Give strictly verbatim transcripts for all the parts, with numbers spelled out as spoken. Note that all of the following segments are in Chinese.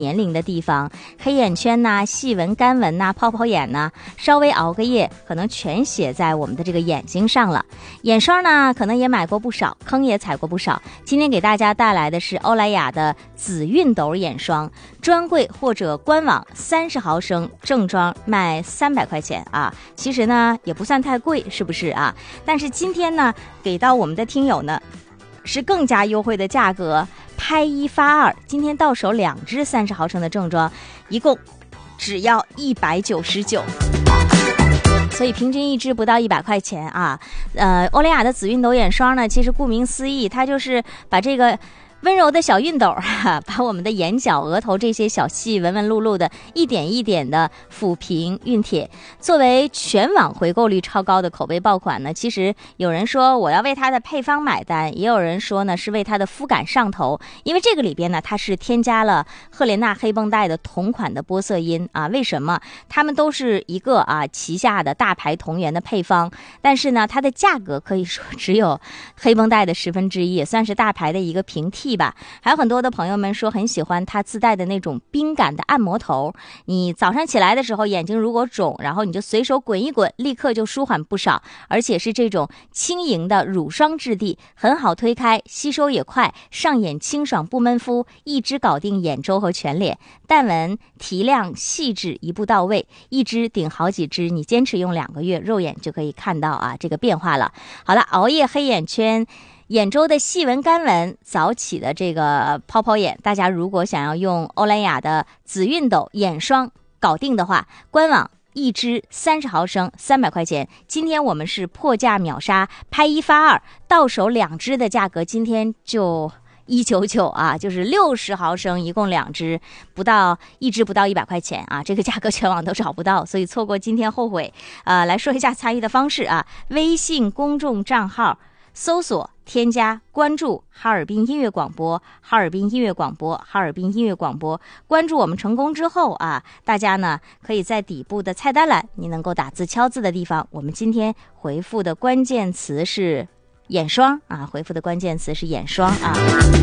年龄的地方，黑眼圈呐、细纹、干纹呐、泡泡眼呐，稍微熬个夜，可能全写在我们的这个眼睛上了。眼霜呢，可能也买过不少，坑也踩过不少。今天给大家带来的是欧莱雅的紫熨斗眼霜，专柜或者官网三十毫升正装卖三百块钱啊，其实呢也不算太贵，是不是啊？但是今天呢，给到我们的听友呢，是更加优惠的价格。拍一发二，今天到手两支三十毫升的正装，一共只要一百九十九，所以平均一支不到一百块钱啊。呃，欧莱雅的紫熨斗眼霜呢，其实顾名思义，它就是把这个温柔的小熨斗哈，把我们的眼角、额头这些小细纹纹路路的一点一点的抚平熨帖。作为全网回购率超高的口碑爆款呢，其实有人说我要为它的配方买单，也有人说呢是为它的肤感上头，因为这个里边呢它是添加了赫莲娜黑绷带的同款的玻色因啊。为什么？它们都是一个啊旗下的大牌同源的配方，但是呢它的价格可以说只有黑绷带的十分之一，也算是大牌的一个平替吧。还有很多的朋友们说很喜欢它自带的那种冰感的按摩头，你早上起来的时候眼睛如果肿，然后你就随手滚一滚，立刻就舒缓不少，而且是这种轻盈的乳霜质地，很好推开，吸收也快，上眼清爽不闷肤，一支搞定眼周和全脸，淡纹提亮细致一步到位，一支顶好几支，你坚持用两个月，肉眼就可以看到啊这个变化了。好了，熬夜黑眼圈，眼周的细纹干纹，早起的这个泡泡眼，大家如果想要用欧莱雅的紫熨斗眼霜搞定的话，官网一支三十毫升三百块钱，今天我们是破价秒杀，拍一发二，到手两支的价格今天就一百九十九啊，就是六十毫升一共两支，不到一支不到一百块钱啊，这个价格全网都找不到，所以错过今天后悔。呃，来说一下参与的方式啊，微信公众账号搜索添加关注哈尔滨音乐广播，哈尔滨音乐广播，哈尔滨音乐广播。关注我们成功之后啊，大家呢可以在底部的菜单栏，你能够打字敲字的地方，我们今天回复的关键词是眼霜啊，回复的关键词是眼霜啊。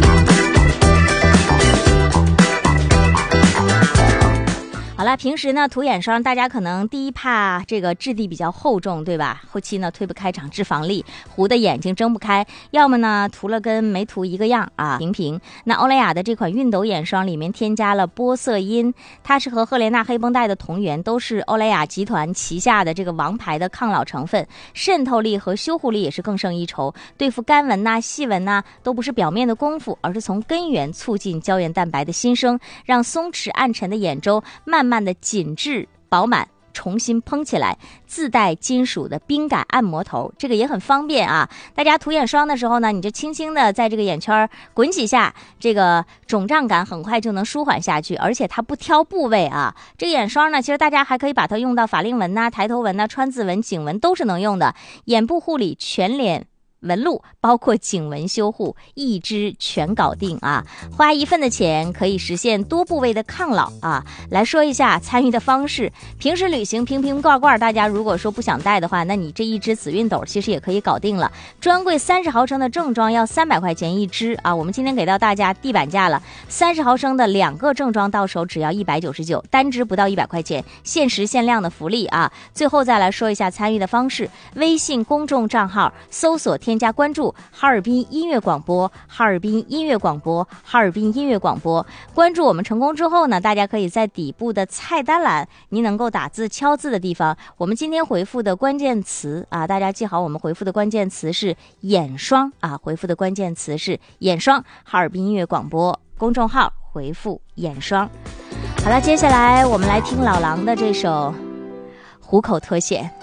好了，平时呢涂眼霜，大家可能第一怕这个质地比较厚重，对吧？后期呢推不开场，脂肪粒，糊的眼睛睁不开，要么呢涂了跟没涂一个样啊，平平。那欧莱雅的这款熨斗眼霜里面添加了玻色因，它是和赫莲娜黑绷带的同源，都是欧莱雅集团旗下的这个王牌的抗老成分，渗透力和修护力也是更胜一筹，对付干纹呐、细纹呐都不是表面的功夫，而是从根源促进胶原蛋白的新生，让松弛暗沉的眼周慢慢慢的紧致饱满，重新嘭起来，自带金属的冰感按摩头，这个也很方便啊。大家涂眼霜的时候呢，你就轻轻的在这个眼圈滚几下，这个肿胀感很快就能舒缓下去，而且它不挑部位啊。这个眼霜呢，其实大家还可以把它用到法令纹呐、抬头纹呐、川字纹、颈纹都是能用的。眼部护理，全脸纹路，包括颈纹修护，一支全搞定啊！花一份的钱可以实现多部位的抗老啊！来说一下参与的方式。平时旅行瓶瓶罐罐，大家如果说不想带的话，那你这一支紫熨斗其实也可以搞定了。专柜三十毫升的正装要三百块钱一支啊！我们今天给到大家地板价了，三十毫升的两个正装到手只要一百九十九，单支不到一百块钱，限时限量的福利啊！最后再来说一下参与的方式，微信公众账号搜索添加关注哈尔滨音乐广播，哈尔滨音乐广播，哈尔滨音乐广播。关注我们成功之后呢，大家可以在底部的菜单栏，您能够打字敲字的地方，我们今天回复的关键词啊，大家记好，我们回复的关键词是眼霜啊，回复的关键词是眼霜，哈尔滨音乐广播公众号回复眼霜。好了，接下来我们来听老狼的这首虎口脱险。